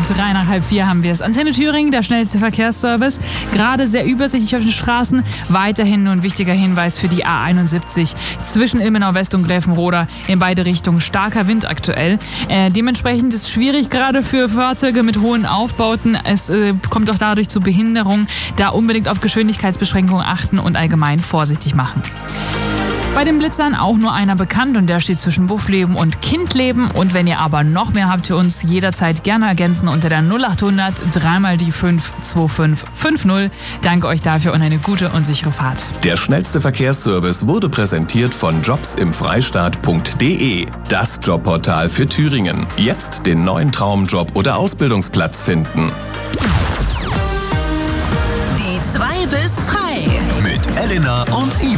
3 nach halb 4 haben wir es. Antenne Thüringen, der schnellste Verkehrsservice. Gerade sehr übersichtlich auf den Straßen. Weiterhin nur ein wichtiger Hinweis für die A71 zwischen Ilmenau West und Gräfenroda. In beide Richtungen starker Wind aktuell. Dementsprechend ist es schwierig gerade für Fahrzeuge mit hohen Aufbauten. Es kommt auch dadurch zu Behinderung. Da unbedingt auf Geschwindigkeitsbeschränkungen achten und allgemein vorsichtig machen. Bei den Blitzern auch nur einer bekannt und der steht zwischen Buffleben und Kindleben. Und wenn ihr aber noch mehr habt für uns, jederzeit gerne ergänzen unter der 0800 3 die 5 2550. Danke euch dafür und eine gute und sichere Fahrt. Der schnellste Verkehrsservice wurde präsentiert von jobsimfreistaat.de, das Jobportal für Thüringen. Jetzt den neuen Traumjob oder Ausbildungsplatz finden. Die 2 bis frei. Mit Elena und Ivo.